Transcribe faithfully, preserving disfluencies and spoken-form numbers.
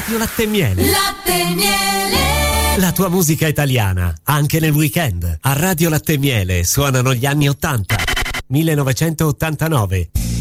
Radio Latte e Miele. Latte e Miele. La tua musica italiana, anche nel weekend. A Radio Latte e Miele suonano gli anni ottanta. millenovecentottantanove.